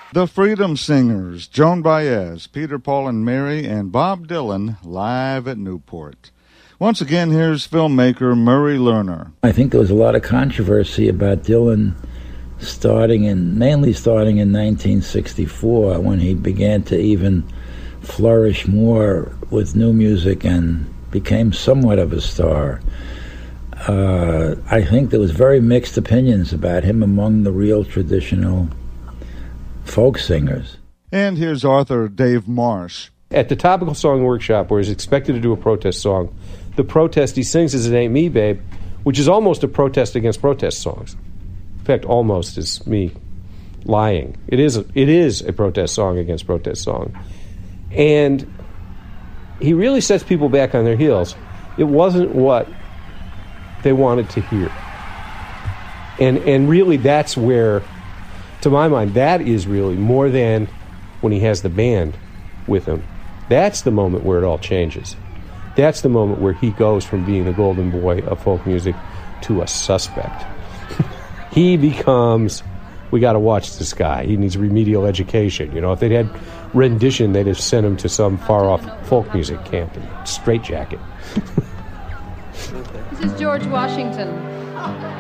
The Freedom Singers, Joan Baez, Peter, Paul and Mary, and Bob Dylan live at Newport. Once again, here's filmmaker Murray Lerner. I think there was a lot of controversy about Dylan mainly starting in 1964, when he began to even flourish more with new music and became somewhat of a star. I think there was very mixed opinions about him among the real traditional folk singers. And here's author Dave Marsh. At the Topical Song Workshop, where he's expected to do a protest song, the protest he sings is It Ain't Me, Babe, which is almost a protest against protest songs. In fact, almost is me lying. It is a protest song against protest song. And he really sets people back on their heels. It wasn't what they wanted to hear. And really that's where, to my mind, that is really more than when he has the band with him. That's the moment where it all changes. That's the moment where he goes from being the golden boy of folk music to a suspect. He becomes, we got to watch this guy. He needs remedial education. You know, if they'd had rendition, they'd have sent him to some far-off folk music camp in straitjacket. This is George Washington.